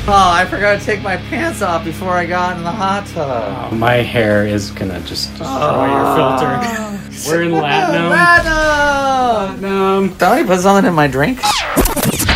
Oh, I forgot to take my pants off before I got in the hot tub. Oh, my hair is gonna just destroy your filter. We're in Latinum. Latinum! Latinum. Somebody put something in my drink?